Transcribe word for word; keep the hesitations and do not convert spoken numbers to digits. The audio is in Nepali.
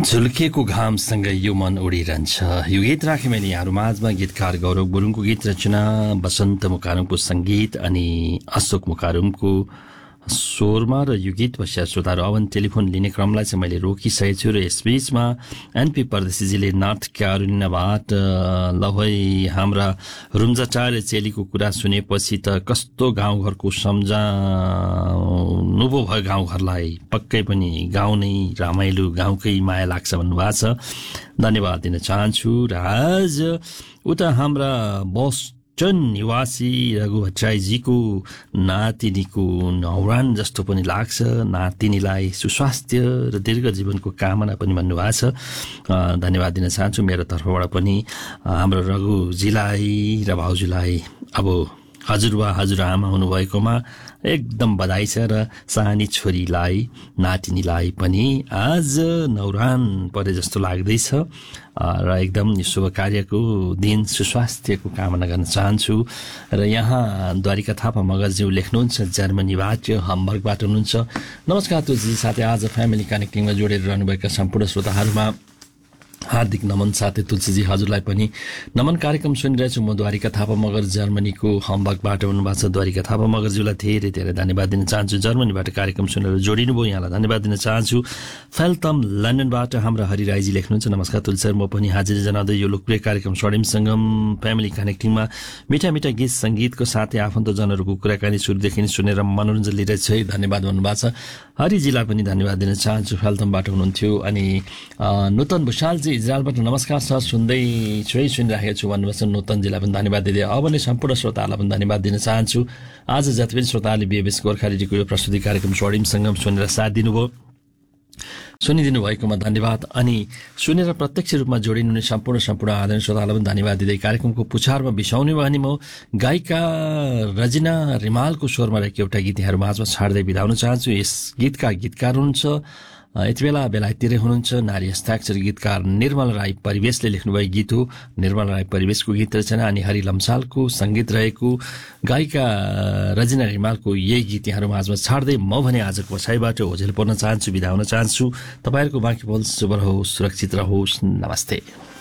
झुल्केको घामसँग यो मन उडिरहन्छ। यो गीत राखेँ मैले यहाँहरू माझमा। गीतकार गौरव गुरुङको गीत रचना, बसन्त मुकारुङको सङ्गीत अनि अशोक मुकारुङको स्वरमा र यो गीत पश्चात श्रोताहरू अवन टेलिफोन लिने क्रमलाई चाहिँ मैले रोकिसकेको छु र यसबीचमा एनपी परदेशीजीले नर्थ क्यारोलिनाबाट ल है हाम्रा रुम्जाटार चेलीको कुरा सुनेपछि त कस्तो गाउँघरको सम्झाउनु पो भयो गाउँघरलाई, पक्कै पनि गाउँ नै रमाइलो, गाउँकै माया लाग्छ भन्नुभएको छ। धन्यवाद दिन चाहन्छु। र आज उता हाम्रा बस चन निवासी रघु भट्टराईजीको नातिनीको न्वारान जस्तो पनि लाग्छ। नातिनीलाई सुस्वास्थ्य र दीर्घ जीवनको कामना पनि भन्नुभएको छ। धन्यवाद दिन चाहन्छु मेरो तर्फबाट पनि हाम्रो रघुजीलाई र भाउजूलाई। अब हजुरबा हजुरआमा हुनुभएकोमा एकदम बधाई छ र सानी छोरीलाई नातिनीलाई पनि आज न्वारान परे जस्तो लाग्दैछ र एकदम शुभ कार्यको दिन सुस्वास्थ्यको कामना गर्न चाहन्छु। र यहाँ द्वारिका थापा मगरज्यू लेख्नुहुन्छ जर्मनीबाट, हम्बर्गबाट हुनुहुन्छ। नमस्कार तुलसी साथै आज फ्यामिली कनेक्टिङमा जोडेर रहनुभएका सम्पूर्ण श्रोताहरूमा हार्दिक नमन। साथै तुलसीजी हजुरलाई पनि नमन। कार्यक्रम सुनिरहेछु म द्वारिका थापा मगर जर्मनीको हम्बर्गबाट हुनुभएको छ। द्वारिका थापा मगरज्यूलाई धेरै धेरै धन्यवाद दिन चाहन्छु। जर्मनीबाट कार्यक्रम सुनेर जोडिनुभयो, यहाँलाई धन्यवाद दिन चाहन्छु। फेल्तम लन्डनबाट हाम्रा हरिराईजी लेख्नुहुन्छ नमस्कार तुलसी, म पनि हाजिर जनाउँदै यो लोकप्रिय कार्यक्रम स्वर्णिम सङ्गम फ्यामिली कनेक्टिङमा मिठा मिठा गीत सङ्गीतको साथै आफन्तजनहरूको कुराकानी सुरुदेखि सुनेर मनोरञ्जन लिइरहेको छु। धन्यवाद भन्नुभएको छ। हरिजीलाई पनि धन्यवाद दिन चाहन्छु, फेल्तमबाट हुनुहुन्थ्यो। अनि नूतन भूषालजी इजरायलबाट नमस्कार सर, सुन्दै छु है सुनिराखेको छु भन्नुभएको छ। नूतनजीलाई पनि धन्यवाद दिँदै अब नै सम्पूर्ण श्रोताहरूलाई पनि धन्यवाद दिन चाहन्छु। आज जति पनि श्रोताहरूले बिएबएस गोर्खा रेडियोको यो प्रस्तुति कार्यक्रम स्वर्णिम सङ्गम सुनेर साथ दिनुभयो, सुनिदिनु भएकोमा धन्यवाद। अनि सुनेर प्रत्यक्ष रूपमा जोडिनुहुने सम्पूर्ण सम्पूर्ण आदरणीय श्रोतालाई पनि धन्यवाद दिँदै कार्यक्रमको पुछारमा बिसाउने भयो भने म गायिका रजिना रिमालको स्वरमा रहेको एउटा गीत यहाँहरू माझमा छाड्दै बिताउन चाहन्छु। यस गीतका गीतकार हुनुहुन्छ यति बेला बेलायततिरै हुनुहुन्छ नारी हस्ताक्षर गीतकार निर्मल राई परिवेशले लेख्नुभएको गीत हो। निर्मल राई परिवेशको गीत रचना अनि हरि लम्सालको सङ्गीत रहेको गायिका रजिना रिमालको यही गीत यहाँहरू माझमा छाड्दै म भने आजको बसाइबाट ओझेल पर्न चाहन्छु, बिदा हुन चाहन्छु। तपाईँहरूको बाँकी पल शुभ रहोस्, सुरक्षित रहोस्। नमस्ते।